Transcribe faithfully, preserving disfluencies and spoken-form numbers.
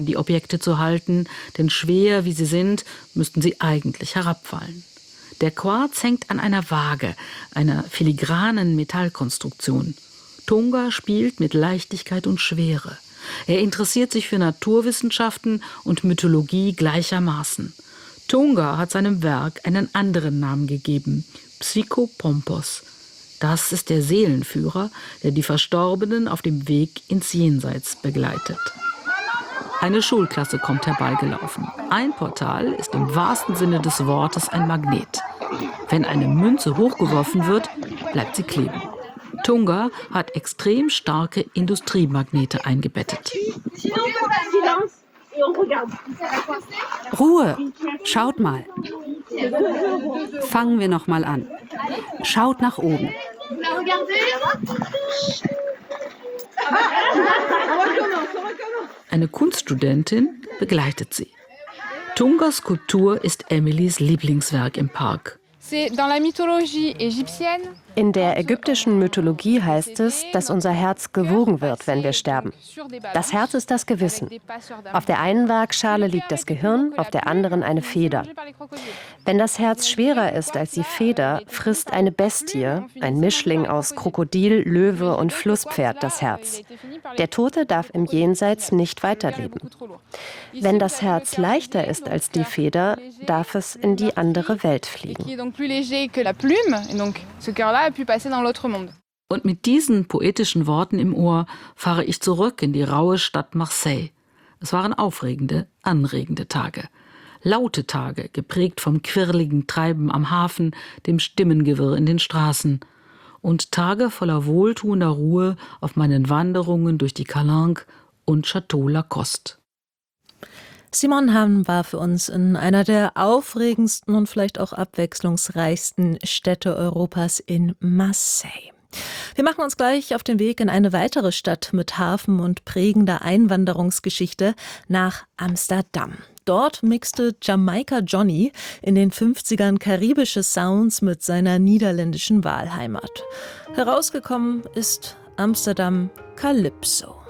die Objekte zu halten, denn schwer wie sie sind, müssten sie eigentlich herabfallen. Der Quarz hängt an einer Waage, einer filigranen Metallkonstruktion. Tunga spielt mit Leichtigkeit und Schwere. Er interessiert sich für Naturwissenschaften und Mythologie gleichermaßen. Tunga hat seinem Werk einen anderen Namen gegeben, Psychopompos. Das ist der Seelenführer, der die Verstorbenen auf dem Weg ins Jenseits begleitet. Eine Schulklasse kommt herbeigelaufen. Ein Portal ist im wahrsten Sinne des Wortes ein Magnet. Wenn eine Münze hochgeworfen wird, bleibt sie kleben. Tunga hat extrem starke Industriemagnete eingebettet. Ruhe! Schaut mal. Fangen wir noch mal an. Schaut nach oben. Eine Kunststudentin begleitet sie. Tungas Skulptur ist Emilys Lieblingswerk im Park. In der ägyptischen Mythologie heißt es, dass unser Herz gewogen wird, wenn wir sterben. Das Herz ist das Gewissen. Auf der einen Waagschale liegt das Gehirn, auf der anderen eine Feder. Wenn das Herz schwerer ist als die Feder, frisst eine Bestie, ein Mischling aus Krokodil, Löwe und Flusspferd, das Herz. Der Tote darf im Jenseits nicht weiterleben. Wenn das Herz leichter ist als die Feder, darf es in die andere Welt fliegen. Und mit diesen poetischen Worten im Ohr fahre ich zurück in die raue Stadt Marseille. Es waren aufregende, anregende Tage. Laute Tage, geprägt vom quirligen Treiben am Hafen, dem Stimmengewirr in den Straßen. Und Tage voller wohltuender Ruhe auf meinen Wanderungen durch die Calanque und Château Lacoste. Simone Hahn war für uns in einer der aufregendsten und vielleicht auch abwechslungsreichsten Städte Europas in Marseille. Wir machen uns gleich auf den Weg in eine weitere Stadt mit Hafen und prägender Einwanderungsgeschichte, nach Amsterdam. Dort mixte Jamaika Johnny in den fünfzigern karibische Sounds mit seiner niederländischen Wahlheimat. Herausgekommen ist Amsterdam Calypso.